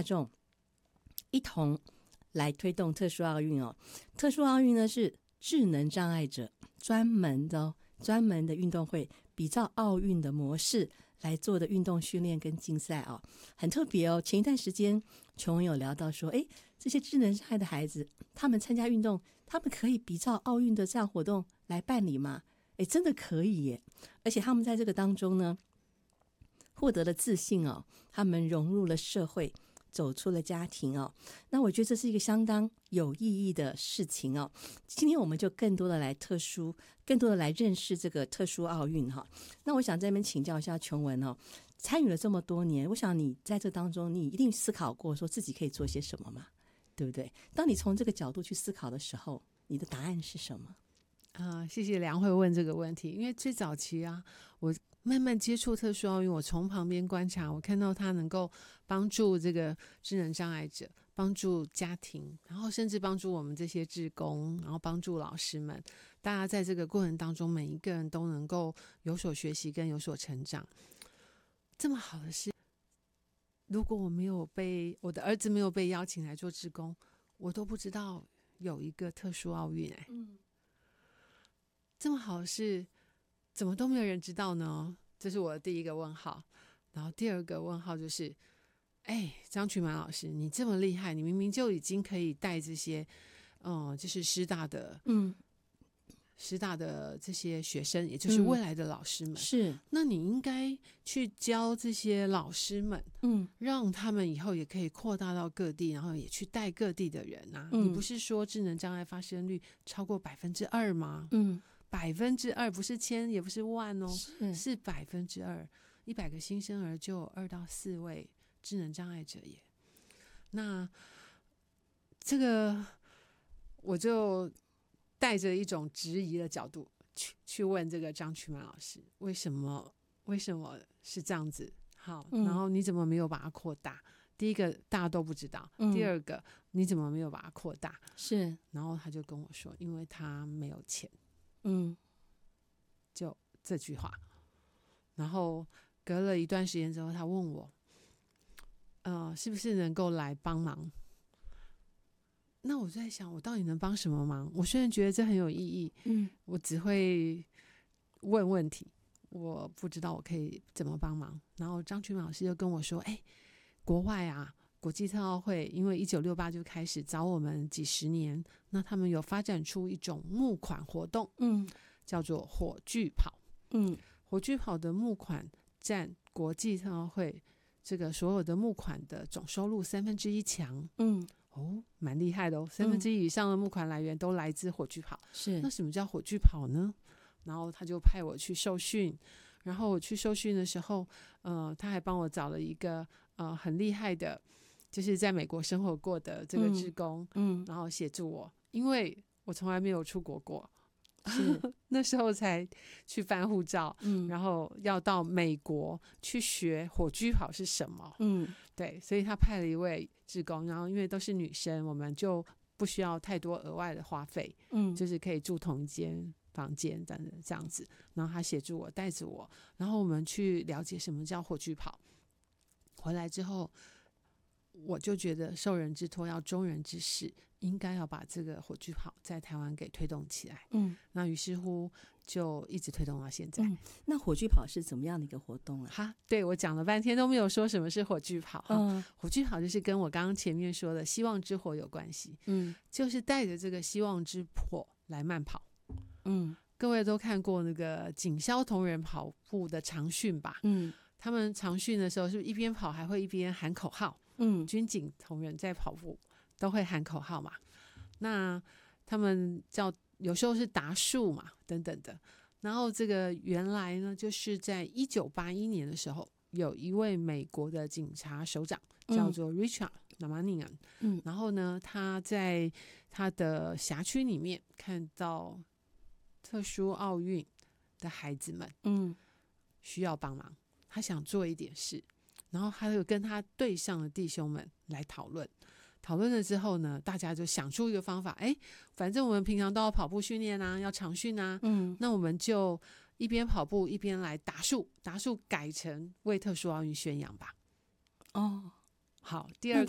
大众一同来推动特殊奥运哦。特殊奥运呢是智能障碍者专门的运动会，比照奥运的模式来做的运动训练跟竞赛哦，很特别哦。前一段时间琼文有聊到说，这些智能障碍的孩子，他们参加运动，他们可以比照奥运的这样活动来办理吗？真的可以耶！而且他们在这个当中呢，获得了自信哦，他们融入了社会，走出了家庭哦。那我觉得这是一个相当有意义的事情哦。今天我们就更多的来认识这个特殊奥运哈。那我想在这边请教一下琼文哦，参与了这么多年，我想你在这当中，你一定思考过说自己可以做些什么嘛？对不对？当你从这个角度去思考的时候，你的答案是什么？ 谢谢梁慧问这个问题，因为最早期我慢慢接触特殊奥运，我从旁边观察，我看到它能够帮助这个智能障碍者，帮助家庭，然后甚至帮助我们这些志工，然后帮助老师们，大家在这个过程当中，每一个人都能够有所学习跟有所成长。这么好的事，如果我的儿子没有被邀请来做志工，我都不知道有一个特殊奥运这么好的事怎么都没有人知道呢？这是我的第一个问号。然后第二个问号就是张群满老师，你这么厉害，你明明就已经可以带这些就是师大的这些学生，也就是未来的老师们， 是， 那你应该去教这些老师们，让他们以后也可以扩大到各地，然后也去带各地的人啊。你不是说智能障碍发生率超过2%吗？2%，不是1000也不是10000哦，是2%，100个新生儿就有2到4位智能障碍者耶。那这个我就带着一种质疑的角度去问这个张曲满老师，为什么是这样子？好，然后你怎么没有把它扩大？第一个大家都不知道，第二个你怎么没有把它扩大？ 是， 然后他就跟我说，因为他没有钱。就这句话。然后隔了一段时间之后，他问我是不是能够来帮忙。那我在想，我到底能帮什么忙？我虽然觉得这很有意义，我只会问问题，我不知道我可以怎么帮忙。然后张群满老师就跟我说，国外国际特奥会因为1968就开始找我们几十年，那他们有发展出一种募款活动，叫做火炬跑。火炬跑的募款占国际特奥会这个所有的募款的总收入1/3强。蛮厉害的哦，1/3以上的募款来源都来自火炬跑。 是， 那什么叫火炬跑呢？然后他就派我去受训，然后我去受训的时候，他还帮我找了一个很厉害的，就是在美国生活过的这个志工，然后协助我，因为我从来没有出国过。那时候才去办护照，然后要到美国去学火炬跑是什么。对，所以他派了一位志工，然后因为都是女生，我们就不需要太多额外的花费，就是可以住同一间房间这样子。然后他协助我，带着我，然后我们去了解什么叫火炬跑。回来之后，我就觉得受人之托要忠人之事，应该要把这个火炬跑在台湾给推动起来。那于是乎就一直推动到现在。 那火炬跑是怎么样的一个活动啊？ 对，我讲了半天都没有说什么是火炬跑。火炬跑就是跟我刚刚前面说的希望之火有关系。就是带着这个希望之火来慢跑。各位都看过那个警消同仁跑步的长训吧？他们长训的时候是不是一边跑还会一边喊口号？军警同仁在跑步都会喊口号嘛。那他们有时候是达数嘛，等等的。然后这个原来呢，就是在1981年的时候，有一位美国的警察首长叫做 Richard Namanian。然后呢，他在他的辖区里面看到特殊奥运的孩子们需要帮忙，他想做一点事，然后他就跟他队上的弟兄们来讨论了之后呢，大家就想出一个方法，反正我们平常都要跑步训练啊，要长训啊，那我们就一边跑步一边来达数改成为特殊奥运宣扬吧。 好，第二个